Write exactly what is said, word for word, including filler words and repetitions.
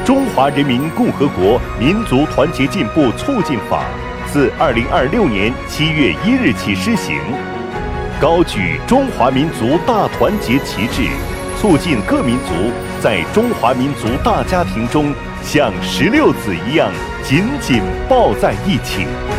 中华人民共和国民族团结进步促进法》自二零二六年七月一日起施行，高举中华民族大团结旗帜，促进各民族在中华民族大家庭中像石榴籽一样紧紧抱在一起。